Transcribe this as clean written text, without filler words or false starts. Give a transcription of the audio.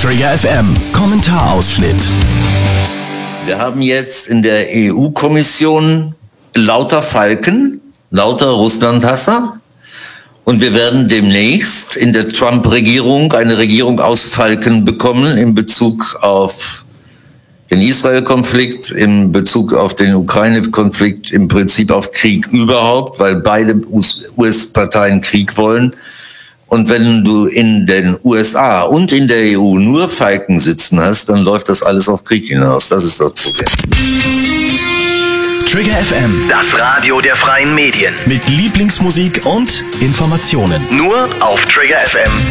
Trigger FM Kommentarausschnitt. Wir haben jetzt in der EU-Kommission lauter Falken, lauter Russlandhasser. Und wir werden demnächst in der Trump-Regierung eine Regierung aus Falken bekommen in Bezug auf den Israel-Konflikt, in Bezug auf den Ukraine-Konflikt, im Prinzip auf Krieg überhaupt, weil beide US-Parteien Krieg wollen. Und wenn du in den USA und in der EU nur Falken sitzen hast, dann läuft das alles auf Krieg hinaus. Das ist das Problem. Trigger FM, Das Radio der freien Medien. mit Lieblingsmusik und Informationen. Nur auf triggerfm.de.